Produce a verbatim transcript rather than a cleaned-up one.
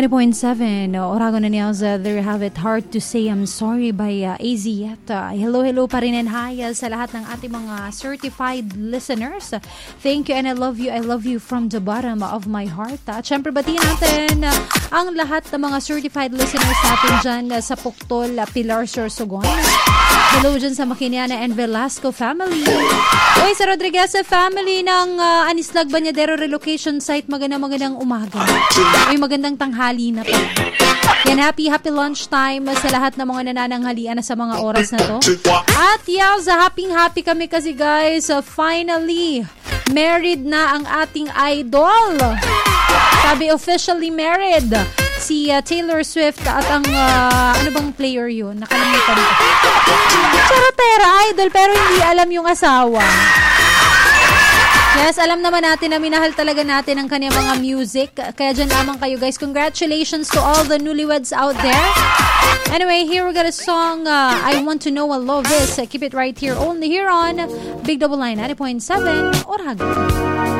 ninety point seven, Oragon and Elza, there you have it. Hard to Say I'm Sorry by uh, A Z Yeta. Hello, hello pa rin and hi sa lahat ng ating mga certified listeners. Thank you and I love you. I love you from the bottom of my heart. At syempre, batiin natin uh, ang lahat ng mga certified listeners natin dyan uh, sa Puktol, uh, Pilar, Sorsogon. Hello dyan sa Makiniana and Velasco family. Uy, sa Rodriguez family ng uh, Anislag Bañadero Relocation Site. Magandang magandang umaga. Uy, magandang tanghali na pa. Yan, happy, happy lunchtime sa lahat ng mga nanananghalian na sa mga oras na to. At yeah, sa happy, happy kami kasi guys, uh, finally, married na ang ating idol. Sabi, officially married. Si uh, Taylor Swift at ang, uh, ano bang player yun? Nakalimutan ko. Charotera, idol, pero hindi alam yung asawa. Yes, alam naman natin na minahal talaga natin ang kanyang mga music. Kaya dyan lamang kayo guys. Congratulations to all the newlyweds out there. Anyway, here we got a song, uh, I Want to Know What Love Is. Uh, keep it right here, only here on Big Double Line ninety point seven, Oragon.